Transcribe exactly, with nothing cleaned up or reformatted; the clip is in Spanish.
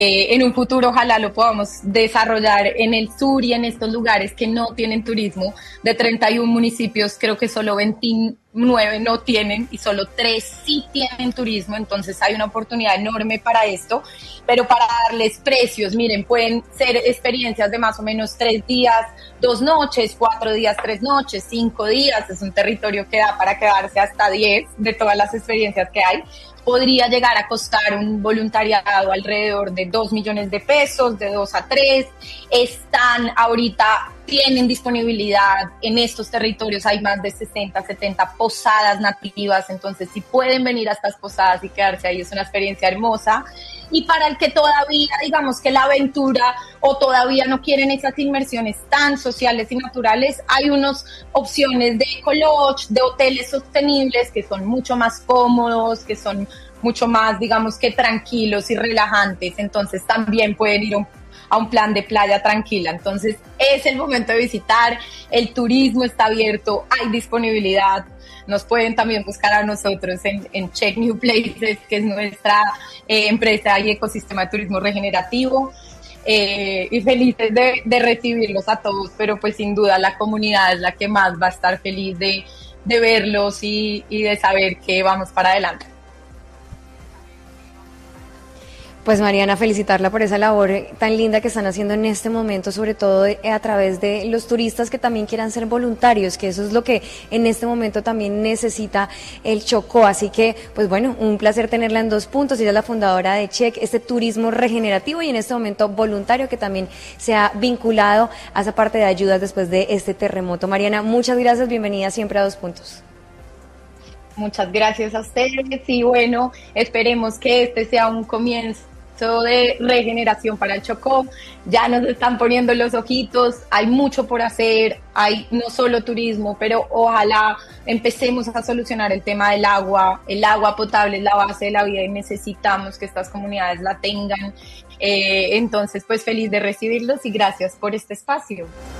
en un futuro ojalá lo podamos desarrollar en el sur y en estos lugares que no tienen turismo. De treinta y uno municipios, creo que solo veintinueve no tienen y solo tres sí tienen turismo, entonces hay una oportunidad enorme para esto, pero para darles precios, miren, pueden ser experiencias de más o menos tres días, dos noches, cuatro días, tres noches, cinco días, es un territorio que da para quedarse hasta diez de todas las experiencias que hay. Podría llegar a costar un voluntariado alrededor de dos millones de pesos, de dos a tres. Están ahorita, tienen disponibilidad en estos territorios, hay más de sesenta, setenta posadas nativas, entonces si pueden venir a estas posadas y quedarse ahí es una experiencia hermosa. Y para el que todavía, digamos que la aventura o todavía no quieren esas inmersiones tan sociales y naturales, hay unas opciones de eco-lodge, de hoteles sostenibles que son mucho más cómodos, que son mucho más, digamos que tranquilos y relajantes, entonces también pueden ir a un a un plan de playa tranquila. Entonces es el momento de visitar, el turismo está abierto, hay disponibilidad, nos pueden también buscar a nosotros en, en Check New Places, que es nuestra eh, empresa y ecosistema de turismo regenerativo, eh, y felices de, de recibirlos a todos, pero pues sin duda la comunidad es la que más va a estar feliz de, de verlos y, y de saber que vamos para adelante. Pues Mariana, felicitarla por esa labor tan linda que están haciendo en este momento, sobre todo a través de los turistas que también quieran ser voluntarios, que eso es lo que en este momento también necesita el Chocó. Así que, pues bueno, un placer tenerla en Dos Puntos. Ella es la fundadora de Check, este turismo regenerativo y en este momento voluntario que también se ha vinculado a esa parte de ayudas después de este terremoto. Mariana, muchas gracias, bienvenida siempre a Dos Puntos. Muchas gracias a ustedes y bueno, esperemos que este sea un comienzo de regeneración para el Chocó. Ya nos están poniendo los ojitos, hay mucho por hacer, hay no solo turismo, pero ojalá empecemos a solucionar el tema del agua. El agua potable es la base de la vida y necesitamos que estas comunidades la tengan. Eh, entonces, pues feliz de recibirlos y gracias por este espacio.